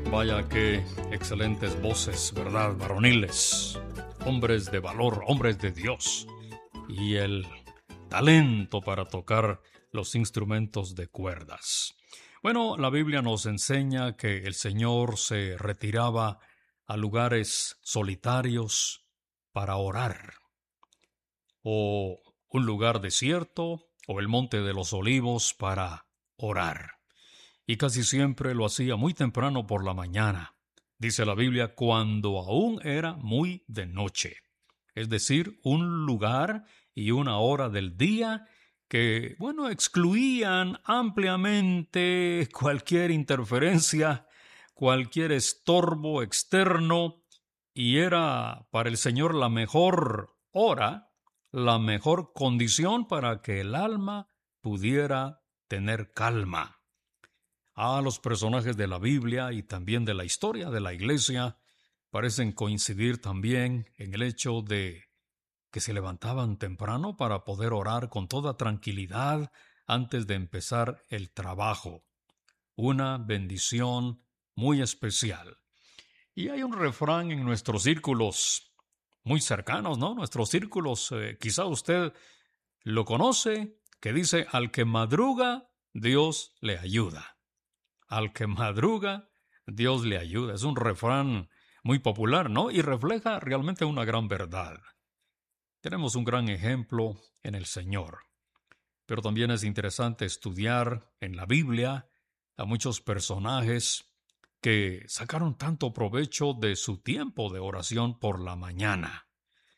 Vaya qué excelentes voces, ¿verdad? Varoniles, hombres de valor, hombres de Dios, y el talento para tocar los instrumentos de cuerdas. Bueno, la Biblia nos enseña que el Señor se retiraba a lugares solitarios para orar, o un lugar desierto, o el Monte de los Olivos para orar. Y casi siempre lo hacía muy temprano por la mañana. Dice la Biblia, cuando aún era muy de noche. Es decir, un lugar y una hora del día que, excluían ampliamente cualquier interferencia, cualquier estorbo externo, y era para el Señor la mejor hora, la mejor condición para que el alma pudiera tener calma. Los personajes de la Biblia y también de la historia de la Iglesia parecen coincidir también en el hecho de que se levantaban temprano para poder orar con toda tranquilidad antes de empezar el trabajo. Una bendición muy especial. Y hay un refrán en nuestros círculos muy cercanos, ¿no? Nuestros círculos, quizá usted lo conoce, que dice, al que madruga, Dios le ayuda. Al que madruga, Dios le ayuda. Es un refrán muy popular, ¿no? Y refleja realmente una gran verdad. Tenemos un gran ejemplo en el Señor. Pero también es interesante estudiar en la Biblia a muchos personajes que sacaron tanto provecho de su tiempo de oración por la mañana.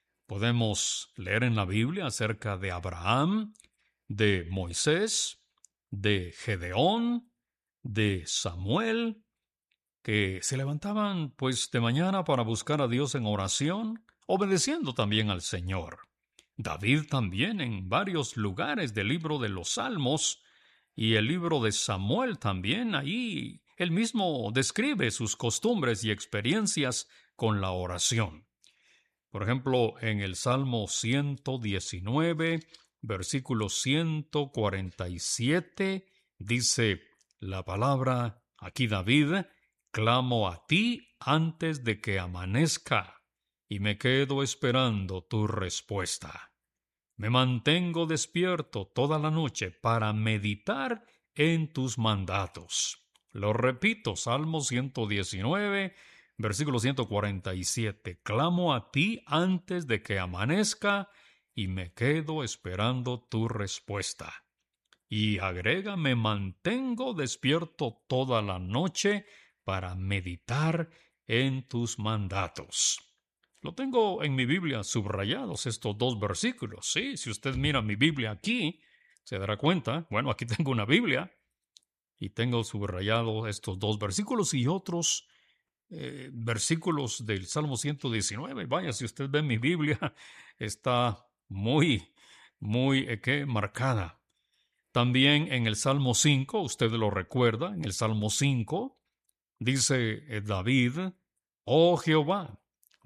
Podemos leer en la Biblia acerca de Abraham, de Moisés, de Gedeón, de Samuel, que se levantaban pues de mañana para buscar a Dios en oración, obedeciendo también al Señor. David también en varios lugares del libro de los Salmos y el libro de Samuel también, ahí él mismo describe sus costumbres y experiencias con la oración. Por ejemplo, en el Salmo 119, versículo 147, dice la palabra, aquí David, clamo a ti antes de que amanezca, y me quedo esperando tu respuesta. Me mantengo despierto toda la noche para meditar en tus mandatos. Lo repito, Salmo 119, versículo 147. Clamo a ti antes de que amanezca y me quedo esperando tu respuesta. Y agrega, me mantengo despierto toda la noche para meditar en tus mandatos. Lo tengo en mi Biblia subrayados estos dos versículos. Sí, si usted mira mi Biblia aquí, se dará cuenta. Bueno, aquí tengo una Biblia y tengo subrayado estos dos versículos y otros versículos del Salmo 119. Vaya, si usted ve mi Biblia, está muy marcada. También en el Salmo 5, usted lo recuerda, en el Salmo 5, dice David, oh Jehová,